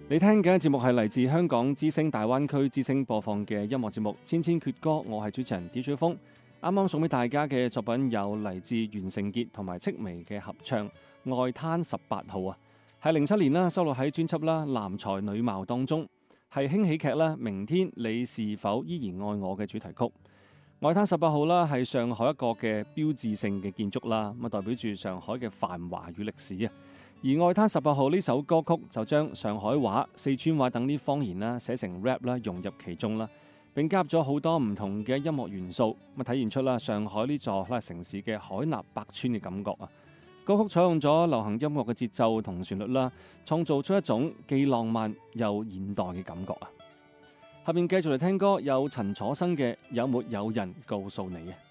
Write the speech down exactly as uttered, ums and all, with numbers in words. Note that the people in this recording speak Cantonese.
你聽緊嘅節目係嚟自香港之聲大灣區之聲播放嘅音樂節目《千千闕歌》，我係主持人 D J 風。啱啱送俾大家嘅作品有嚟自袁成傑同埋戚薇嘅合唱《外灘十八號》啊，係零七年啦收錄喺專輯啦《男才女貌》當中，係輕喜劇啦《明天你是否依然愛我》嘅主題曲。外灘十八號啦係上海一個嘅標誌性嘅建築啦，咁啊代表住上海嘅繁華與歷史啊。而外灘十八號呢首歌曲就將上海話、四川話等啲方言啦寫成 rap 啦融入其中啦，並加入咗好多唔同嘅音樂元素，咁啊體現出啦上海呢座啦城市嘅海納百川嘅感覺啊！歌曲採用咗流行音樂嘅節奏同旋律啦，創造出一種既浪漫又現代嘅感覺啊！下面繼續嚟聽歌，有陳楚生嘅《有沒有人告訴你》啊！